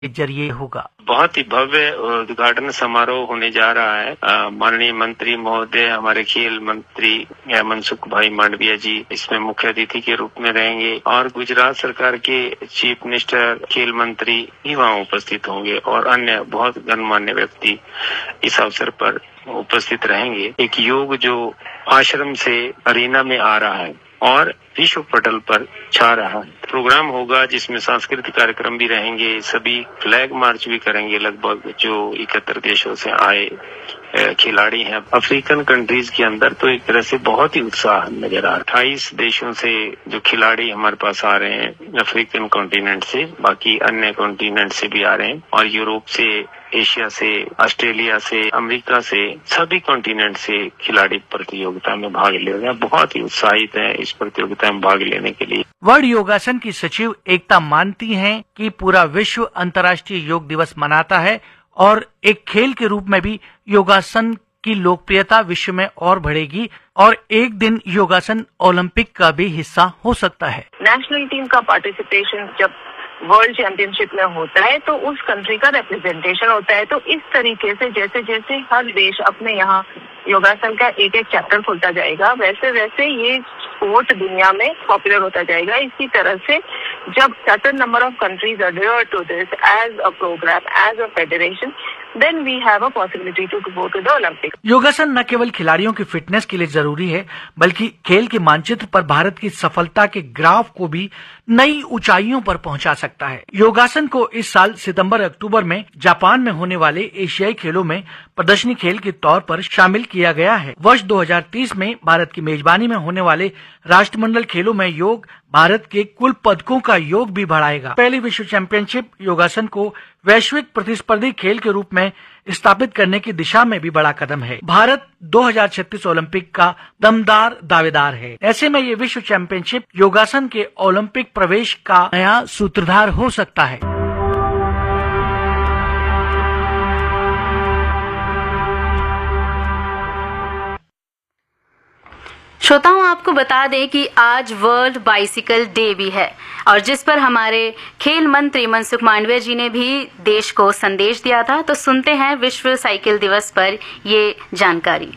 के जरिए होगा। बहुत ही भव्य उद्घाटन समारोह होने जा रहा है। माननीय मंत्री महोदय, हमारे खेल मंत्री मनसुख भाई मांडविया जी इसमें मुख्य अतिथि के रूप में रहेंगे और गुजरात सरकार के चीफ मिनिस्टर, खेल मंत्री भी वहाँ उपस्थित होंगे और अन्य बहुत गणमान्य व्यक्ति इस अवसर पर उपस्थित रहेंगे। एक योग जो आश्रम से अरीना में आ रहा है और विश्व पटल पर छा रहा है। प्रोग्राम होगा जिसमें सांस्कृतिक कार्यक्रम भी रहेंगे, सभी फ्लैग मार्च भी करेंगे। लगभग जो 71 देशों से आए खिलाड़ी हैं अफ्रीकन कंट्रीज के अंदर, तो एक तरह से बहुत ही उत्साह नजर आ रहा है। 28 देशों से जो खिलाड़ी हमारे पास आ रहे हैं अफ्रीकन कॉन्टिनेंट से, बाकी अन्य कॉन्टिनेंट से भी आ रहे हैं और यूरोप से, एशिया से, ऑस्ट्रेलिया से, अमेरिका से, सभी कॉन्टिनेंट से खिलाड़ी प्रतियोगिता में भाग ले रहे हैं। बहुत ही उत्साहित हैं इस प्रतियोगिता में भाग लेने के लिए। वर्ल्ड योगासन की सचिव एकता मानती हैं कि पूरा विश्व अंतर्राष्ट्रीय योग दिवस मनाता है और एक खेल के रूप में भी योगासन की लोकप्रियता विश्व में और बढ़ेगी और एक दिन योगासन ओलंपिक का भी हिस्सा हो सकता है। नेशनल टीम का पार्टिसिपेशन जब वर्ल्ड चैंपियनशिप में होता है तो उस कंट्री का रिप्रेजेंटेशन होता है। तो इस तरीके से जैसे जैसे हर देश अपने यहाँ योगासन का एक एक चैप्टर खोलता जाएगा, वैसे वैसे ये स्पोर्ट दुनिया में पॉपुलर होता जाएगा। इसी तरह से जब certain number of countries adhere to this as a program, as a federation, then we have a possibility to go to the Olympics. योगासन न केवल खिलाड़ियों की फिटनेस के लिए जरूरी है बल्कि खेल के मानचित्र पर भारत की सफलता के ग्राफ को भी नई ऊंचाइयों पर पहुंचा सकता है। योगासन को इस साल सितंबर-अक्टूबर में जापान में होने वाले एशियाई खेलों में प्रदर्शनी खेल के तौर पर शामिल किया गया है। वर्ष 2030 में भारत की मेजबानी में होने वाले राष्ट्रमंडल खेलों में योग भारत के कुल पदकों का योग भी बढ़ाएगा। पहली विश्व चैंपियनशिप योगासन को वैश्विक प्रतिस्पर्धी खेल के रूप में स्थापित करने की दिशा में भी बड़ा कदम है। भारत 2036 ओलंपिक का दमदार दावेदार है। ऐसे में ये विश्व चैंपियनशिप योगासन के ओलंपिक प्रवेश का नया सूत्रधार हो सकता है। श्रोताओं, आपको बता दें कि आज वर्ल्ड बाइसिकल डे भी है और जिस पर हमारे खेल मंत्री मनसुख मांडविया जी ने भी देश को संदेश दिया था। तो सुनते हैं विश्व साइकिल दिवस पर ये जानकारी।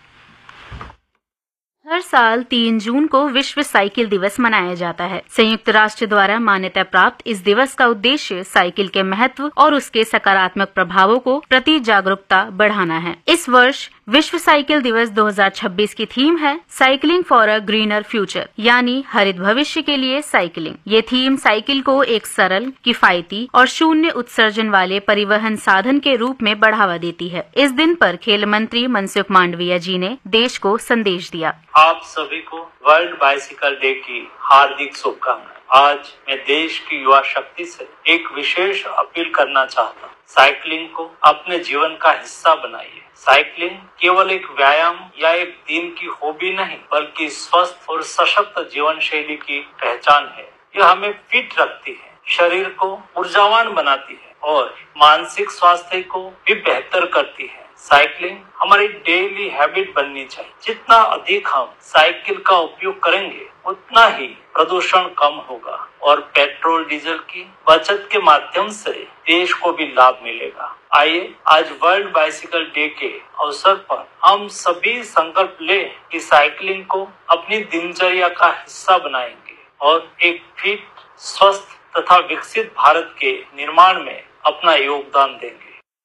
हर साल 3 जून को विश्व साइकिल दिवस मनाया जाता है। संयुक्त राष्ट्र द्वारा मान्यता प्राप्त इस दिवस का उद्देश्य साइकिल के महत्व और उसके सकारात्मक प्रभावों को प्रति जागरूकता बढ़ाना है। इस वर्ष विश्व साइकिल दिवस 2026 की थीम है cycling for a greener future, यानी हरित भविष्य के लिए साइकिलिंग। ये थीम साइकिल को एक सरल, किफायती और शून्य उत्सर्जन वाले परिवहन साधन के रूप में बढ़ावा देती है। इस दिन पर खेल मंत्री मनसुख मांडविया जी ने देश को संदेश दिया। आप सभी को वर्ल्ड बाइसिकल डे की हार्दिक शुभकामनाएं। आज मैं देश की युवा शक्ति से एक विशेष अपील करना चाहता हूँ। साइकिलिंग को अपने जीवन का हिस्सा बनाइए। साइकिलिंग केवल एक व्यायाम या एक दिन की हॉबी नहीं, बल्कि स्वस्थ और सशक्त जीवन शैली की पहचान है। यह हमें फिट रखती है, शरीर को ऊर्जावान बनाती है और मानसिक स्वास्थ्य को भी बेहतर करती है। साइकिलिंग हमारी डेली हैबिट बननी चाहिए। जितना अधिक हम साइकिल का उपयोग करेंगे उतना ही प्रदूषण कम होगा और पेट्रोल डीजल की बचत के माध्यम से देश को भी लाभ मिलेगा। आइए आज वर्ल्ड बाइसिकल डे के अवसर पर हम सभी संकल्प लें कि साइकिलिंग को अपनी दिनचर्या का हिस्सा बनाएंगे और एक फिट, स्वस्थ तथा विकसित भारत के निर्माण में अपना योगदान देंगे।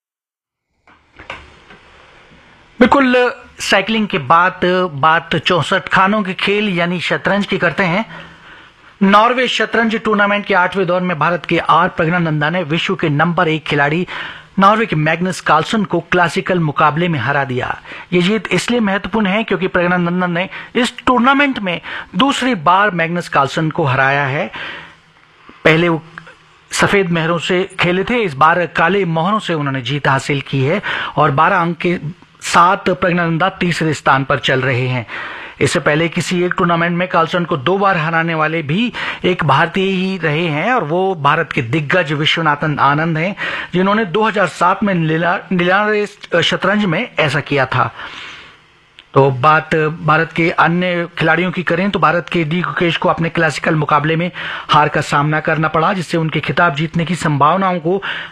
बिल्कुल, साइकिलिंग के बाद बात 64 खानों के खेल यानी शतरंज की करते हैं। नॉर्वे शतरंज टूर्नामेंट के 8वें दौर में भारत के आर प्रज्ञानंदा ने विश्व के नंबर 1 खिलाड़ी नॉर्वे के मैग्नस कार्लसन को क्लासिकल मुकाबले में हरा दिया। ये जीत इसलिए महत्वपूर्ण है क्योंकि प्रज्ञानंदा ने इस टूर्नामेंट में दूसरी बार मैग्नस कार्लसन को हराया है। पहले वो सफेद मोहरों से खेले थे, इस बार काले मोहरों से उन्होंने जीत हासिल की है और 12 अंक के साथ प्रज्ञानंदा तीसरे स्थान पर चल रहे हैं। इससे पहले किसी एक टूर्नामेंट में कार्लसन को 2 बार हराने वाले भी एक भारतीय ही रहे हैं और वो भारत के दिग्गज विश्वनाथन आनंद हैं, जिन्होंने 2007 में नीलांडे शतरंज में ऐसा किया था। तो बात भारत के अन्य खिलाड़ियों की करें तो भारत के डी गुकेश को अपने क्लासिकल मुकाबले में हार का सामना करना पड़ा, जिससे उनके खिताब जीतने की संभावनाओं को